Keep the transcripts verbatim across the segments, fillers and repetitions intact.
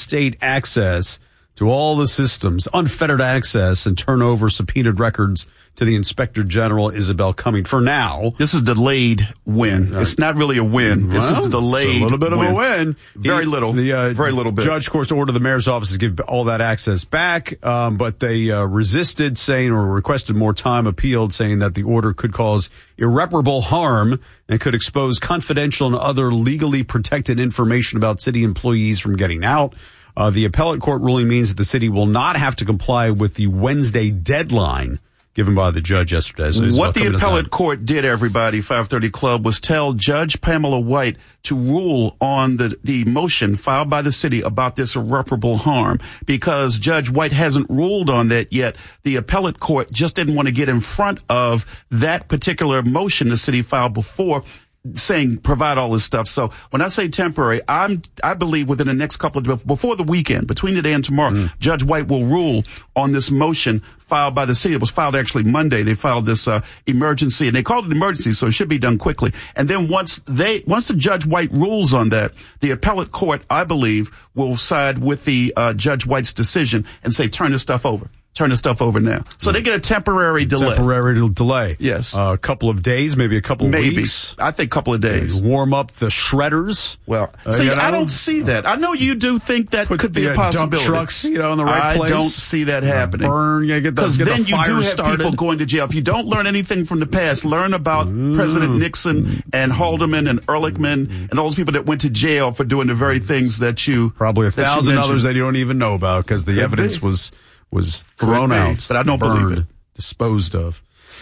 reinstate access to all the systems, unfettered access, and turn over subpoenaed records to the Inspector General, Isabel Cumming. For now, this is a delayed win. Uh, it's not really a win. This well, is a delayed it's a little bit win. of a win. Very he, little. The uh, Very little bit. Judge, of course, ordered the mayor's office to give all that access back, um, but they uh, resisted, saying, or requested more time, appealed, saying that the order could cause irreparable harm and could expose confidential and other legally protected information about city employees from getting out. Uh, the appellate court ruling means that the city will not have to comply with the Wednesday deadline given by the judge yesterday. So what the appellate court did, everybody, five thirty Club, was tell Judge Pamela White to rule on the, the motion filed by the city about this irreparable harm. Because Judge White hasn't ruled on that yet, the appellate court just didn't want to get in front of that particular motion the city filed before, saying provide all this stuff. So when I say temporary, I'm I believe within the next couple of before the weekend, between today and tomorrow, mm. Judge White will rule on this motion filed by the city. It was filed actually Monday. They filed this uh, emergency, and they called it emergency, so it should be done quickly. And then once they once the Judge White rules on that, the appellate court, I believe, will side with the uh, Judge White's decision and say turn this stuff over. Turn the stuff over now. So they get a temporary delay. Temporary delay. Yes. Uh, a couple of days, maybe a couple of maybe. weeks. I think a couple of days. Warm up the shredders. Well, uh, see, you know, I don't see that. I know you do think that put could be the, a possibility. Dump trucks, you know, in the right I place. I don't see that happening. Burn, yeah, get the, Because then the you do have started. people going to jail. If you don't learn anything from the past, learn about mm. President Nixon and Haldeman and Ehrlichman mm. and all those people that went to jail for doing the very things that you probably a thousand others that you don't even know about because the could evidence be. was. was thrown out, but I don't burned, believe it. Disposed of.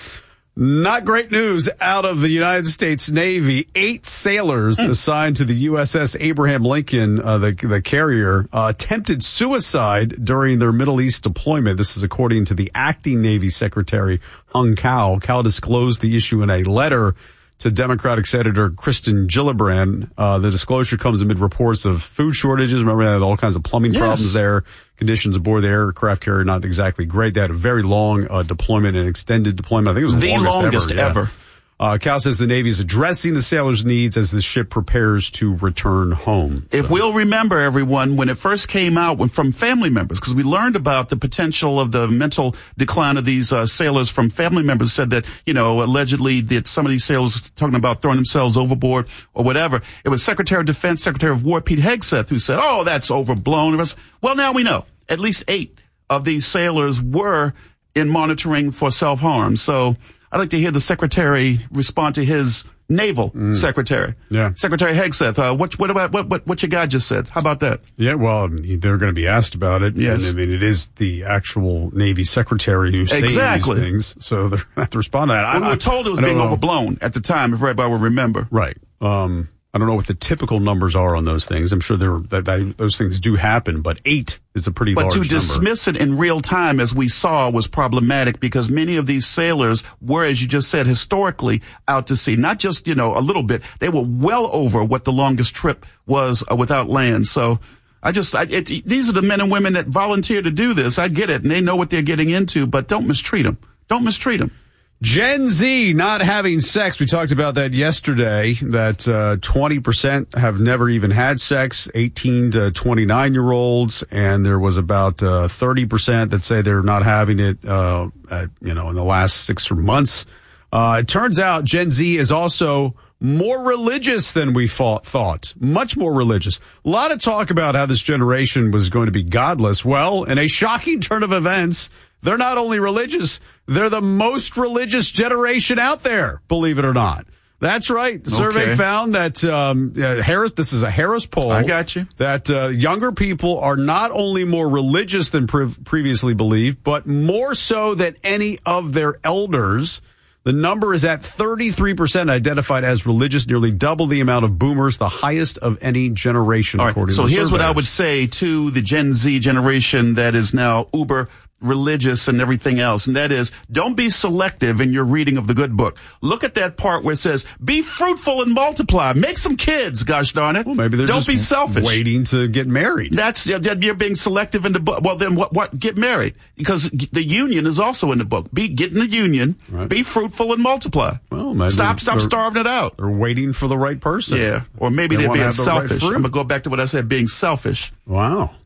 Not great news out of the United States Navy. Eight sailors mm. assigned to the U S S Abraham Lincoln, uh, the, the carrier, uh, attempted suicide during their Middle East deployment. This is according to the acting Navy Secretary, Hung Cao. Cao disclosed the issue in a letter to Democratic Senator Kristen Gillibrand. Uh, the disclosure comes amid reports of food shortages. Remember, they had all kinds of plumbing yes. problems there. Conditions aboard the aircraft carrier not exactly great. They had a very long uh, deployment and extended deployment. I think it was the, the longest, longest ever. Yeah. ever. Uh, Cal says the Navy is addressing the sailors' needs as the ship prepares to return home. If so. we'll remember, everyone, when it first came out when, from family members, because we learned about the potential of the mental decline of these uh, sailors from family members, said that, you know, allegedly that some of these sailors talking about throwing themselves overboard or whatever. It was Secretary of Defense, Secretary of War, Pete Hegseth, who said, oh, that's overblown. Well, now we know. At least eight of these sailors were in monitoring for self-harm. So I'd like to hear the secretary respond to his naval mm. secretary. Yeah. Secretary Hegseth, uh, what, what about, what, what, what your guy just said? How about that? Yeah, well, they're going to be asked about it. Yes. And, I mean, it is the actual Navy secretary who's saying exactly. these things. So they're going to have to respond to that. Well, I, we were told it was being know. overblown at the time, if everybody will remember. Right. Um, I don't know what the typical numbers are on those things. I'm sure there that, that those things do happen, but eight is a pretty but large number. But to dismiss it in real time, as we saw, was problematic because many of these sailors were, as you just said, historically out to sea. Not just, you know, a little bit. They were well over what the longest trip was uh, without land. So I just, I, it, these are the men and women that volunteer to do this. I get it, and they know what they're getting into, but don't mistreat them. Don't mistreat them. Gen Z not having sex. We talked about that yesterday, that uh, twenty percent have never even had sex, eighteen to twenty-nine year olds, and there was about uh, thirty percent that say they're not having it, uh, at, you know, in the last six months. Uh, it turns out Gen Z is also more religious than we thought, thought, much more religious. A lot of talk about how this generation was going to be godless. Well, in a shocking turn of events, they're not only religious, they're the most religious generation out there, believe it or not. That's right. The survey okay. found that um, uh, Harris, this is a Harris poll. I got you. That uh, younger people are not only more religious than pre- previously believed, but more so than any of their elders. The number is at thirty-three percent identified as religious, nearly double the amount of boomers, the highest of any generation, All right, according so to the here's survey. what I would say to the Gen Z generation that is now uber religious and everything else, and that is, don't be selective in your reading of the good book. Look at that part where it says, be fruitful and multiply. Make some kids, gosh darn it. Well, maybe they're don't just be selfish. waiting to get married. That's, you're being selective in the book. Well, then what, what, get married. Because the union is also in the book. Be, get in the union, right. Be fruitful and multiply. Well, maybe stop, stop starving it out. They're waiting for the right person. Yeah. Or maybe they they're being the selfish. Right I'm going to go back to what I said, being selfish. Wow.